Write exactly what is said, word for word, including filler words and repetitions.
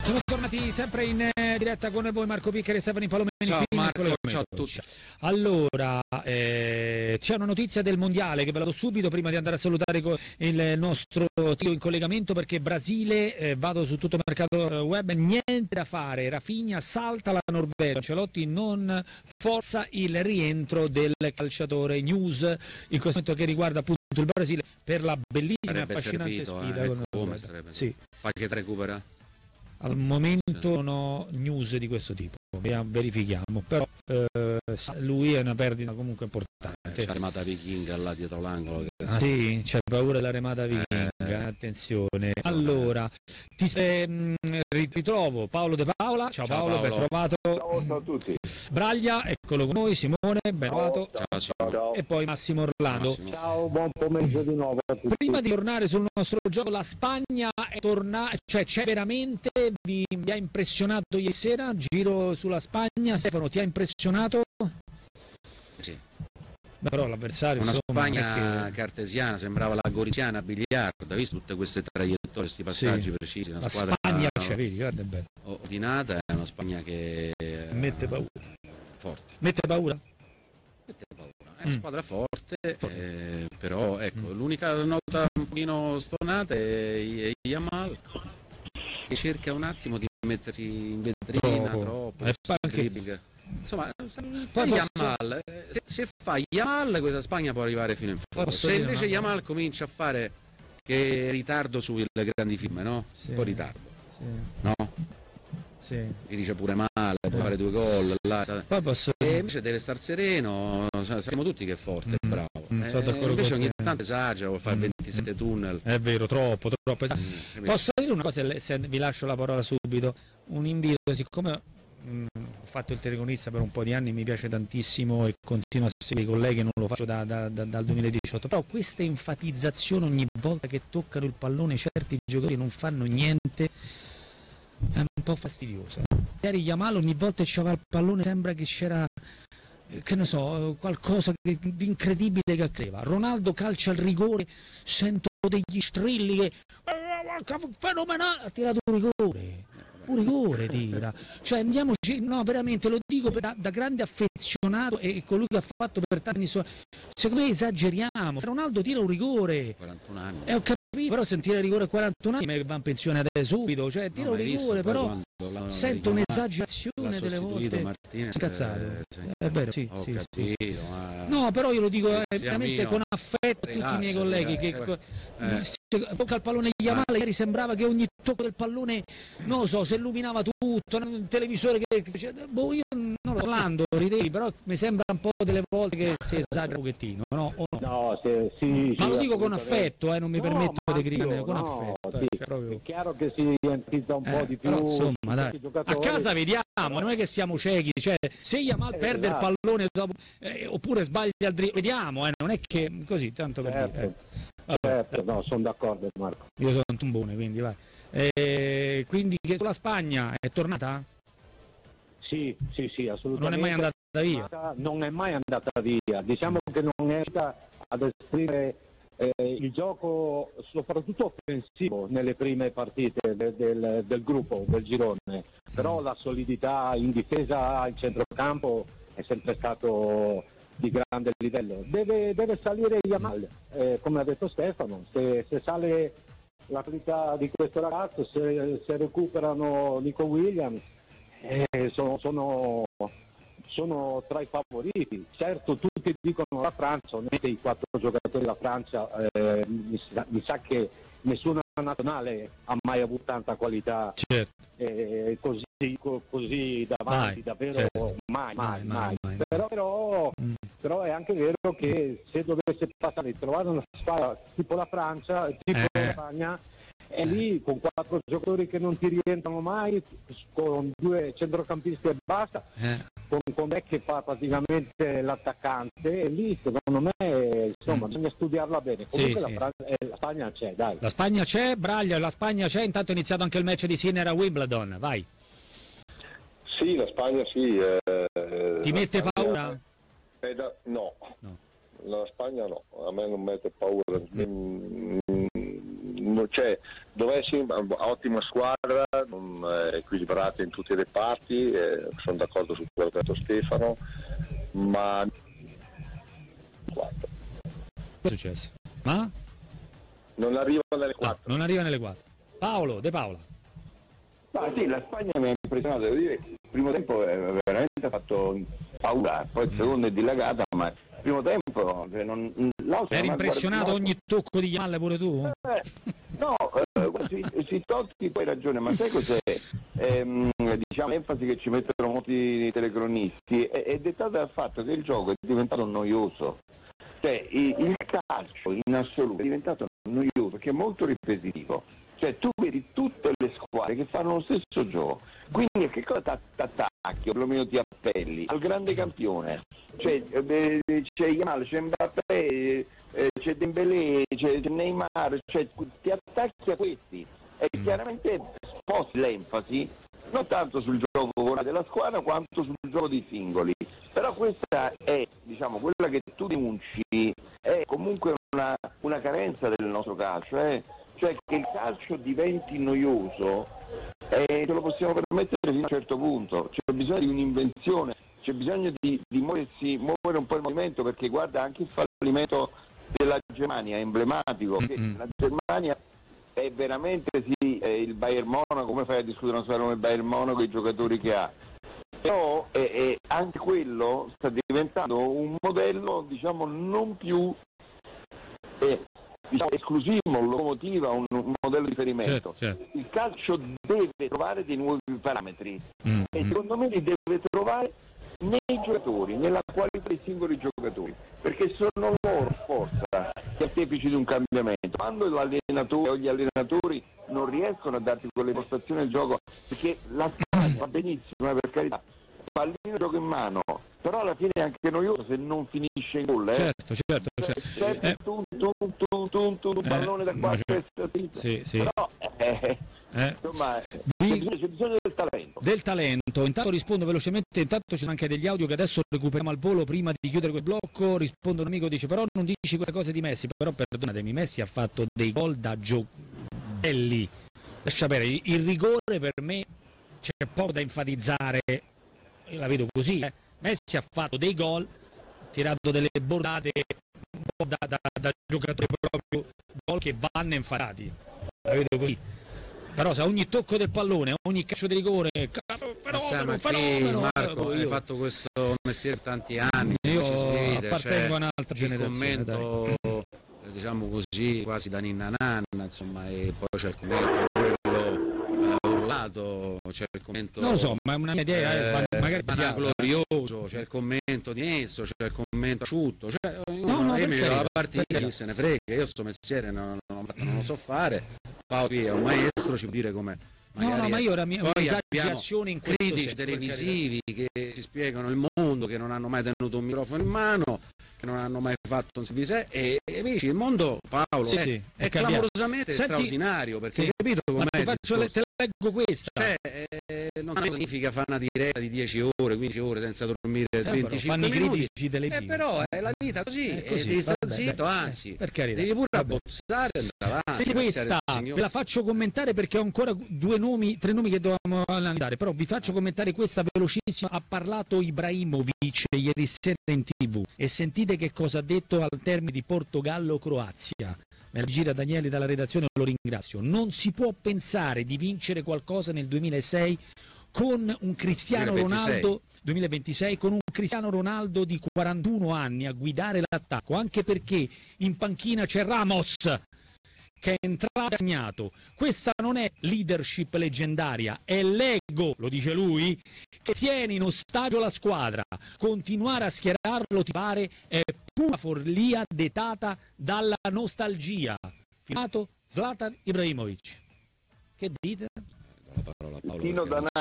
Siamo tornati sempre in eh, diretta con voi, Marco Piccari e Stefano Palomeni. Ciao Marco, ciao a tutti. Allora, eh, c'è una notizia del mondiale che ve la do subito prima di andare a salutare il nostro trio in collegamento, perché Brasile, eh, vado su tutto il mercato web, niente da fare, Rafinha salta la Norvegia, Ancelotti non forza il rientro del calciatore. News in questo momento che riguarda appunto il Brasile per la bellissima e affascinante servito, sfida eh, con come sarebbe? Sì. Qualche recupera? Al momento non ho news di questo tipo, verifichiamo, però eh, lui è una perdita comunque importante. Eh, c'è la remata vichinga là dietro l'angolo. Che ah, sì, c'è paura della remata vichinga, eh, attenzione. Allora, ti eh, ritrovo Paolo De Paola, ciao, ciao Paolo, Paolo, ben trovato. Ciao, ciao a tutti. Braglia, eccolo con noi, Simone, ben trovato. Ciao, ciao, ciao. E poi Massimo Orlando. Massimo. Ciao, buon pomeriggio di nuovo a tutti. Prima di tornare sul nostro gioco, la Spagna è tornata, cioè c'è veramente, vi, vi ha impressionato ieri sera? Giro sulla Spagna, Stefano, ti ha impressionato? Sì. Beh, però l'avversario, una insomma, Spagna che... cartesiana, sembrava la goriziana a biliardo, hai visto tutte queste traiettorie, questi passaggi sì. precisi, una la squadra Spagna, cioè, vedi, guarda bene. ordinata, è una Spagna che mette paura. Forte. Mette paura? Mette paura. È una mm. squadra forte, eh, però ecco, mm. l'unica nota un pochino stonata è Yamal, che cerca un attimo di mettersi in vetrina troppo, troppo anche... insomma, fa Yamal, se, se fa Yamal questa Spagna può arrivare fino in fondo. Se invece Yamal comincia a fare che ritardo sulle grandi firme, no? Sì. Un po' ritardo, sì. no? Sì. Mi dice pure male, può fare due gol là. Posso... e invece deve star sereno, sappiamo tutti che è forte, mm. è bravo. Mm, eh, invece ogni tanto esagera, vuol fare mm. ventisette tunnel. È vero, troppo, troppo esagero. Mm. Posso dire una cosa, se vi lascio la parola subito, un invito, siccome mh, ho fatto il telecronista per un po' di anni, mi piace tantissimo e continuo a seguire i colleghi, non lo faccio da, da, da, dal duemiladiciotto, però questa enfatizzazione ogni volta che toccano il pallone certi giocatori non fanno niente è un po' fastidiosa. Ieri Yamal ogni volta che c'era il pallone sembra che c'era, che ne so, qualcosa che, di incredibile che accadeva. Ronaldo calcia il rigore, sento degli strilli che fenomenale, ha tirato un rigore, un rigore tira, cioè andiamoci, no veramente lo dico da, da grande affezionato e colui che ha fatto per tanti anni, secondo me esageriamo. Ronaldo tira un rigore, quarantuno anni, e ho capito, però sentire rigore a quarantuno anni va in pensione adesso subito, cioè tira un rigore, però sento un'esagerazione delle volte. Martinez, incazzato, eh, cioè, è vero, sì, ho sì, capito, sì. Ma... no, però io lo dico eh, veramente mio, con affetto a tutti i miei colleghi che cioè, eh. tocca il pallone Yamal, eh. ieri sembrava che ogni tocco del pallone, non lo so, si illuminava tutto, un televisore che, che boh, io non lo parlando, ridevi, però mi sembra un po' delle volte che si esagera un pochettino, no? O no? No, sì, sì, ma sì, lo dico con affetto, eh, non mi no, permetto di criticare, con no, affetto, sì, eh, proprio... è chiaro che si empatizza un eh, po' di più, però, insomma, dai, a casa vediamo, non è che siamo ciechi, cioè se Yamal eh, perde esatto. il pallone dopo, eh, oppure sbaglia il dritto, vediamo, eh, non è che così, tanto per certo, dire. Eh. Certo, no, sono d'accordo Marco. Io sono un tumbone, quindi vai. Eh, quindi che la Spagna è tornata? Sì, sì, sì, assolutamente. Non è mai andata via? Non è mai andata via, diciamo che non è riuscita ad esprimere eh, il gioco soprattutto offensivo nelle prime partite del, del, del gruppo, del girone, però la solidità in difesa, in centrocampo è sempre stato di grande livello. Deve, deve salire Yamal, eh, come ha detto Stefano, se, se sale la qualità di questo ragazzo, se, se recuperano Nico Williams, eh, sono, sono, sono tra i favoriti. Certo, tutti dicono la Francia, ovviamente i quattro giocatori della Francia, eh, mi, sa, mi sa che nessuna nazionale ha mai avuto tanta qualità, certo. eh, così, co, così davanti, mai, davvero certo. mai, mai, mai, mai. mai. Però, però, mm. però è anche vero che se dovesse passare di trovare una squadra tipo la Francia, tipo eh. la Spagna, è lì con quattro giocatori che non ti rientrano mai, con due centrocampisti e basta, eh. con, con me che fa praticamente l'attaccante, e lì secondo me insomma mm. bisogna studiarla bene. Comunque sì, la, sì. Francia, eh, la Spagna c'è, dai. La Spagna c'è, Braglia, la Spagna c'è, intanto è iniziato anche il match di Sinner a Wimbledon, vai. Sì, la Spagna sì. Eh, Ti mette Spagna paura? È da, no. no, la Spagna no, a me non mette paura. Mm. non c'è, dovessi, ottima squadra, non, eh, equilibrata in tutte le parti, eh, sono d'accordo su quello che ha detto Stefano, ma quattro. Cosa è successo? Ma? Non arriva nelle quattro. Ah, non arriva nelle quattro. Paolo, De Paola. Ma sì, la Spagna mi ha impressionato, devo dire, il primo tempo è veramente ha fatto paura, poi il secondo è dilagata, ma il primo tempo cioè, non, eri impressionato guardato... ogni tocco di Yamal pure tu? Eh, no, eh, si, si tocchi poi ragione, ma sai cos'è? Ehm, diciamo l'enfasi che ci mettono molti telecronisti è, è dettata dal fatto che il gioco è diventato noioso. Cioè il, il calcio in assoluto è diventato noioso perché è molto ripetitivo. Cioè tu vedi tutte le squadre che fanno lo stesso gioco, quindi a che cosa ti attacchi o perlomeno ti appelli? Al grande campione, cioè, eh, c'è Yamal, c'è Mbappé, eh, c'è Dembélé, c'è, c'è Neymar, cioè, ti attacchi a questi e chiaramente sposti l'enfasi non tanto sul gioco della squadra quanto sul gioco dei singoli, però questa è, diciamo, quella che tu denunci è comunque una, una carenza del nostro calcio, eh? Cioè che il calcio diventi noioso e ce lo possiamo permettere fino a un certo punto, c'è bisogno di un'invenzione, c'è bisogno di, di muoversi, muovere un po' il movimento, perché guarda anche il fallimento della Germania è emblematico, mm-hmm. La Germania è veramente sì, è il Bayern Monaco, come fai a discutere una squadra come il Bayern Monaco e i giocatori che ha? Però è, è, anche quello sta diventando un modello, diciamo, non più eh, diciamo, esclusivo, un locomotiva, un, un modello di riferimento. Certo, certo. Il calcio deve trovare dei nuovi parametri mm-hmm. e secondo me li deve trovare nei giocatori, nella qualità dei singoli giocatori, perché sono loro forza gli artefici di un cambiamento. Quando l'allenatore o gli allenatori non riescono a darti quelle impostazioni del gioco, perché la Spagna va benissimo, eh, per carità, pallino gioco in mano, però alla fine è anche noioso se non finisce in gol, eh? Certo, certo, certo. Certo, eh. tum, tum, tum, tum, tum, eh. pallone da qua, certo. Sì, sì. Però eh, eh. insomma c'è bisogno, c'è bisogno del talento. Del talento. Intanto rispondo velocemente, intanto ci sono anche degli audio che adesso recuperiamo al volo prima di chiudere quel blocco. Risponde un amico, dice però non dici queste cose di Messi, però perdonatemi, Messi ha fatto dei gol da giocelli. Lascia sapere, il rigore per me c'è poco da enfatizzare, io la vedo così, eh. Messi ha fatto dei gol, tirato delle bordate un po' da, da, da giocatore proprio, gol che vanno enfatizzati, la vedo così. Però se ogni tocco del pallone, ogni calcio di rigore, però, fenomeno, fenomeno, Marco, hai fatto questo mestiere per tanti anni, io ci si vede, appartengo cioè, a un'altra generazione. Il commento, dai. Diciamo così, quasi da ninna nanna, insomma, e poi c'è il commento quello uh, urlato, c'è il commento... Non lo so, ma è una mia idea, eh, magari glorioso, c'è il commento di esso, c'è il commento asciutto, cioè, no, no, io mi vedo la partita, perché? Chi se ne frega, io sto mestiere non, non, non lo so fare. Paolo è un maestro, ci può dire come no, no, ma io ora mi poi esagerazione in questo critici senso, televisivi che ci spiegano il mondo, che non hanno mai tenuto un microfono in mano, che non hanno mai fatto un servizio, e amici, il mondo, Paolo, sì, è, sì, è, è clamorosamente Senti, straordinario, perché sì, capito com'è? Ti faccio le, te leggo questa, cioè, eh, non significa fare una diretta di dieci ore, quindici ore senza dormire eh, venticinque però, minuti, eh, però è la vita così, è così, e devi stare zitto, anzi, eh, devi pure abbozzare e andare avanti. Se questa ve la faccio commentare perché ho ancora due nomi, tre nomi che dovevamo andare, però vi faccio commentare questa velocissima. Ha parlato Ibrahimovic ieri sera in tv e sentite che cosa ha detto al termine di Portogallo-Croazia. Me la gira Daniele dalla redazione, lo ringrazio. Non si può pensare di vincere qualcosa nel duemilasei con un Cristiano duemilaventisei. Ronaldo duemilaventisei con un Cristiano Ronaldo di quarantuno anni a guidare l'attacco, anche perché in panchina c'è Ramos che è entrato e segnato. Questa non è leadership leggendaria, è l'ego, lo dice lui, che tiene in ostaggio la squadra. Continuare a schierarlo, ti pare, è pura follia dettata dalla nostalgia. Firmato Zlatan Ibrahimovic. Che dite? La parola, Paolo, Tino Danaro